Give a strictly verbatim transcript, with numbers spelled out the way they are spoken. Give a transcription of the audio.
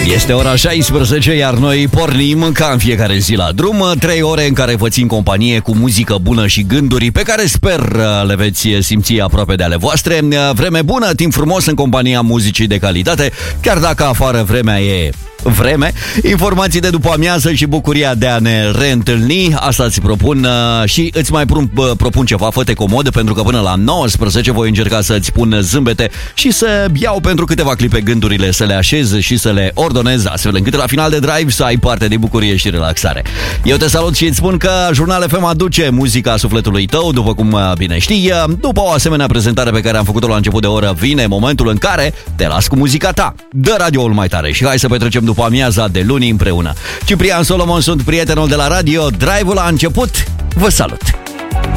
Este ora șaisprezece, iar noi pornim ca în fiecare zi la drum. Trei ore în care vă țin companie cu muzică bună și gânduri pe care sper le veți simți aproape de ale voastre. Vreme bună, timp frumos în compania muzicii de calitate, chiar dacă afară vremea e vreme, informații de după amiază și bucuria de a ne reîntâlni. Asta îți propun și îți mai propun ceva, fă-te comod, pentru că până la nouăsprezece voi încerca să-ți pun zâmbete și să iau pentru câteva clipe gândurile, să le așez și să le ordonez, astfel încât la final de drive să ai parte de bucurie și relaxare. Eu te salut și îți spun că Jurnal F M aduce muzica sufletului tău, după cum bine știi. După o asemenea prezentare pe care am făcut-o la început de oră, vine momentul în care te las cu muzica ta. Dă radioul mai tare și hai să petrecem după amiaza de luni împreună. Ciprian Solomon sunt, prietenul de la radio. Drive-ul a început. Vă salut!